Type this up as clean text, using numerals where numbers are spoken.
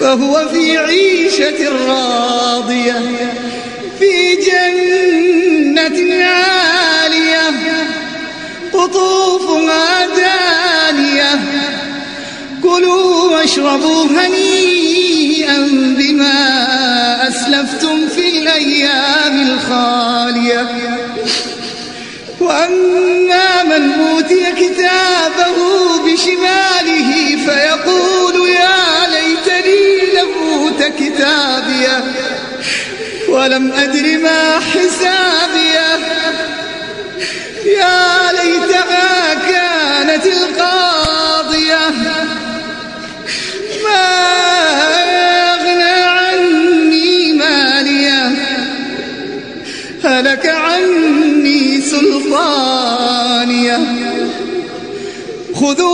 فهو في عيشة راضية في جنة عالية قطوفها دانية كلوا واشربوا هنيئا بما أسلفتم في الأيام الخالية وأما من أوتي كتابه بشماله فيقول يا ليتني لم أوت كتابيه ولم أدر ما حسابيه يا ليتها كانت القاضية ما أغنى عني ماليه هلك عني سلطانيه خذوا